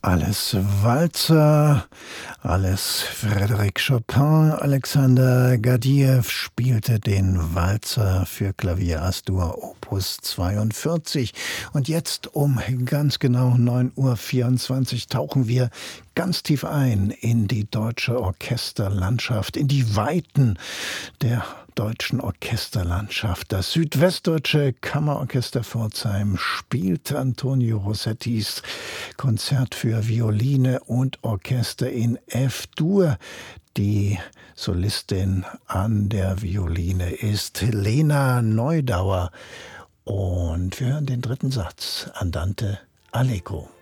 Alles Walzer, alles Frédéric Chopin. Alexander Gurdjieff spielte den Walzer für Klavier As-Dur Opus 42. Und jetzt um ganz genau 9:24 Uhr tauchen wir ganz tief ein in die deutsche Orchesterlandschaft, in die Weiten der deutschen Orchesterlandschaft. Das Südwestdeutsche Kammerorchester Pforzheim spielt Antonio Rossettis Konzert für Violine und Orchester in F-Dur. Die Solistin an der Violine ist Lena Neudauer. Und wir hören den dritten Satz, Andante Allegro.